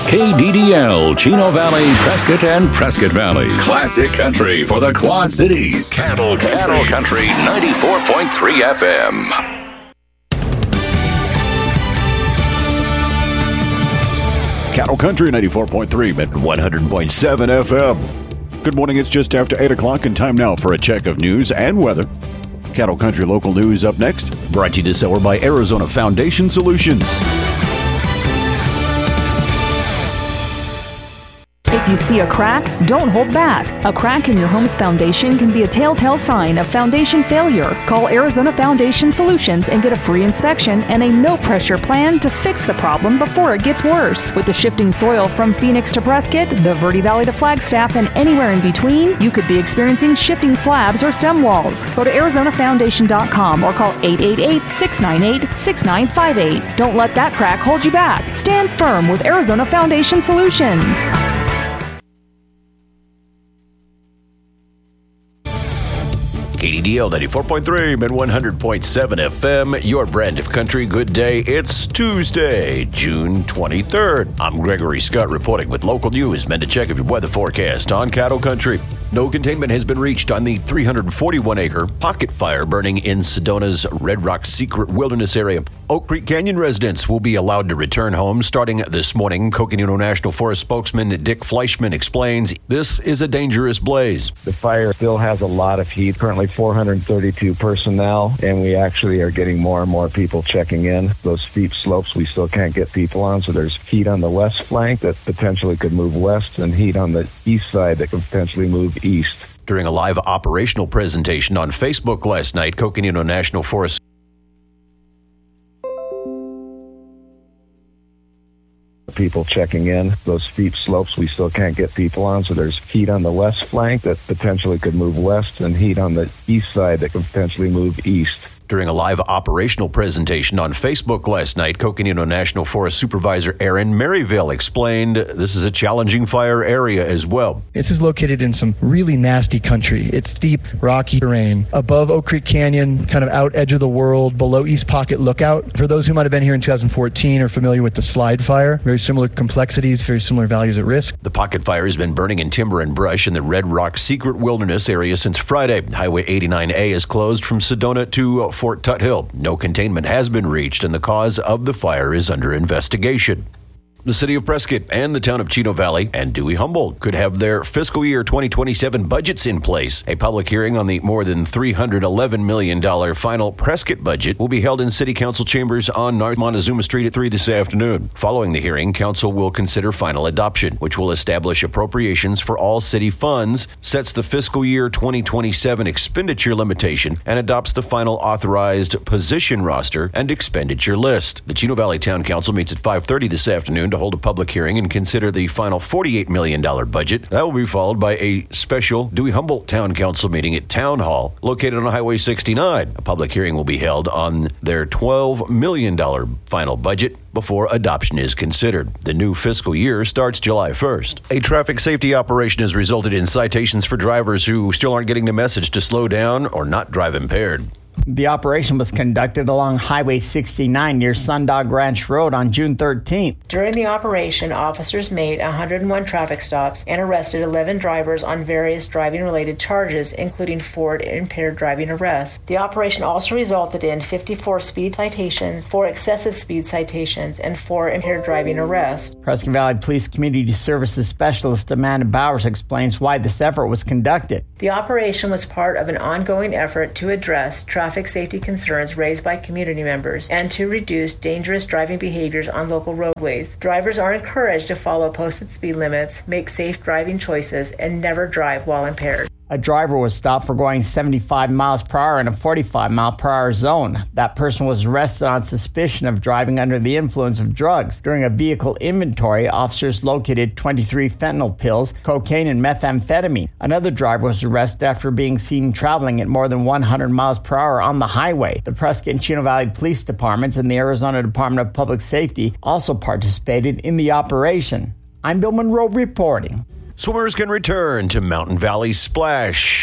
KDDL, Chino Valley, Prescott, and Prescott Valley. Classic country for the Quad Cities. Cattle Country 94.3 FM. Cattle Country 94.3 at 100.7 FM. Good morning. It's just after 8 o'clock and time now for a check of news and weather. Cattle Country local news up next. Brought to you this hour by Arizona Foundation Solutions. If you see a crack, don't hold back. A crack in your home's foundation can be a telltale sign of foundation failure. Call Arizona Foundation Solutions and get a free inspection and a no-pressure plan to fix the problem before it gets worse. With the shifting soil from Phoenix to Prescott, the Verde Valley to Flagstaff, and anywhere in between, you could be experiencing shifting slabs or stem walls. Go to ArizonaFoundation.com or call 888-698-6958. Don't let that crack hold you back. Stand firm with Arizona Foundation Solutions. KDDL 94.3 and 100.7 FM, your brand of country. Good day. It's Tuesday, June 23rd. I'm Gregory Scott reporting with local news. Meant to check of your weather forecast on Cattle Country. No containment has been reached on the 341-acre pocket fire burning in Sedona's Red Rock Secret Wilderness area. Oak Creek Canyon residents will be allowed to return home starting this morning. Coconino National Forest spokesman Dick Fleischman explains this is a dangerous blaze. The fire still has a lot of heat. Currently 432 personnel, and we actually are getting more and more people checking in. Those steep slopes we still can't get people on, so there's heat on the west flank that potentially could move west and heat on the east side that could potentially move east. During a live operational presentation on Facebook last night, Coconino National Forest people checking in. Those steep slopes we still can't get people on, so there's heat on the west flank that potentially could move west and heat on the east side that could potentially move east. During a live operational presentation on Facebook last night, Coconino National Forest Supervisor Aaron Maryville explained this is a challenging fire area as well. This is located in some really nasty country. It's steep, rocky terrain. Above Oak Creek Canyon, kind of out edge of the world, below East Pocket Lookout. For those who might have been here in 2014 or familiar with the Slide Fire, very similar complexities, very similar values at risk. The pocket fire has been burning in timber and brush in the Red Rock Secret Wilderness area since Friday. Highway 89A is closed from Sedona to Fort Tuthill. No containment has been reached, and the cause of the fire is under investigation. The city of Prescott and the town of Chino Valley and Dewey-Humboldt could have their fiscal year 2027 budgets in place. A public hearing on the more than $311 million final Prescott budget will be held in city council chambers on North Montezuma Street at 3 this afternoon. Following the hearing, council will consider final adoption, which will establish appropriations for all city funds, sets the fiscal year 2027 expenditure limitation, and adopts the final authorized position roster and expenditure list. The Chino Valley Town Council meets at 5:30 this afternoon to hold a public hearing and consider the final $48 million budget. That will be followed by a special Dewey-Humboldt Town Council meeting at Town Hall, located on Highway 69. A public hearing will be held on their $12 million final budget before adoption is considered. The new fiscal year starts July 1st. A traffic safety operation has resulted in citations for drivers who still aren't getting the message to slow down or not drive impaired. The operation was conducted along Highway 69 near Sundog Ranch Road on June 13th. During the operation, officers made 101 traffic stops and arrested 11 drivers on various driving-related charges, including 4 impaired driving arrests. The operation also resulted in 54 speed citations, 4 excessive speed citations, and 4 impaired driving arrests. Prescott Valley Police Community Services Specialist Amanda Bowers explains why this effort was conducted. The operation was part of an ongoing effort to address traffic safety concerns raised by community members and to reduce dangerous driving behaviors on local roadways. Drivers are encouraged to follow posted speed limits, make safe driving choices, and never drive while impaired. A driver was stopped for going 75 miles per hour in a 45 mile per hour zone. That person was arrested on suspicion of driving under the influence of drugs. During a vehicle inventory, officers located 23 fentanyl pills, cocaine, and methamphetamine. Another driver was arrested after being seen traveling at more than 100 miles per hour on the highway. The Prescott and Chino Valley Police Departments and the Arizona Department of Public Safety also participated in the operation. I'm Bill Monroe reporting. Swimmers can return to Mountain Valley Splash.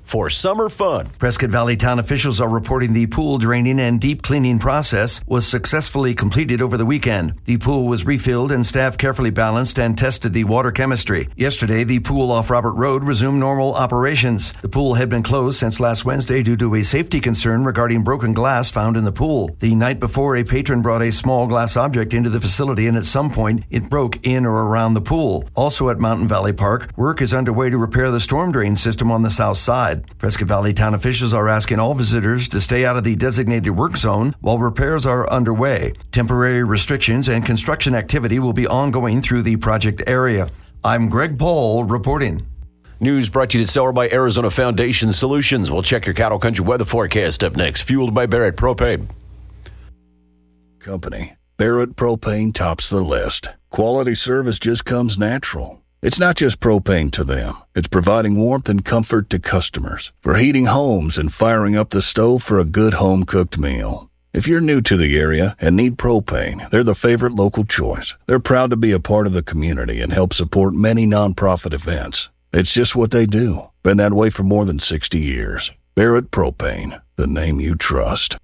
for summer fun. Prescott Valley Town officials are reporting the pool draining and deep cleaning process was successfully completed over the weekend. The pool was refilled and staff carefully balanced and tested the water chemistry. Yesterday, the pool off Robert Road resumed normal operations. The pool had been closed since last Wednesday due to a safety concern regarding broken glass found in the pool. The night before, a patron brought a small glass object into the facility, and at some point, it broke in or around the pool. Also at Mountain Valley Park, work is underway to repair the storm drain system on the south side. Prescott Valley Town officials are asking all visitors to stay out of the designated work zone while repairs are underway. Temporary restrictions and construction activity will be ongoing through the project area. I'm Greg Paul reporting. News brought to you this hour by Arizona Foundation Solutions. We'll check your cattle country weather forecast up next, fueled by Barrett Propane. Company. Barrett Propane tops the list. Quality service just comes natural. It's not just propane to them. It's providing warmth and comfort to customers for heating homes and firing up the stove for a good home-cooked meal. If you're new to the area and need propane, they're the favorite local choice. They're proud to be a part of the community and help support many nonprofit events. It's just what they do. Been that way for more than 60 years. Barrett Propane, the name you trust.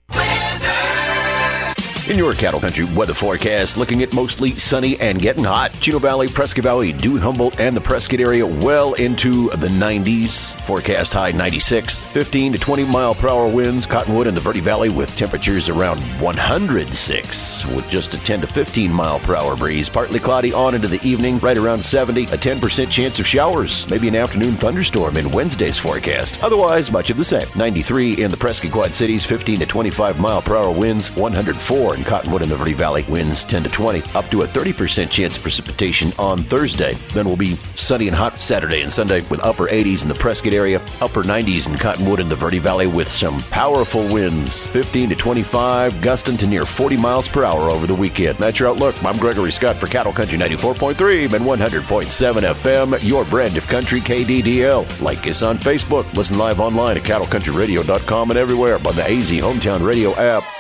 In your cattle country weather forecast, looking at mostly sunny and getting hot. Chino Valley, Prescott Valley, Dewey, Humboldt, and the Prescott area well into the 90s. Forecast high 96, 15 to 20 mile per hour winds. Cottonwood and the Verde Valley with temperatures around 106 with just a 10 to 15 mile per hour breeze. Partly cloudy on into the evening, right around 70. A 10% chance of showers, maybe an afternoon thunderstorm in Wednesday's forecast. Otherwise, much of the same. 93 in the Prescott Quad Cities, 15 to 25 mile per hour winds. 104 in Cottonwood and the Verde Valley, winds 10 to 20, up to a 30% chance of precipitation on Thursday. Then we'll be sunny and hot Saturday and Sunday with upper 80s in the Prescott area, upper 90s in Cottonwood and the Verde Valley with some powerful winds, 15 to 25, gusting to near 40 miles per hour over the weekend. That's your outlook. I'm Gregory Scott for Cattle Country 94.3 and 100.7 FM, your brand of country KDDL. Like us on Facebook. Listen live online at cattlecountryradio.com and everywhere by the AZ Hometown Radio app.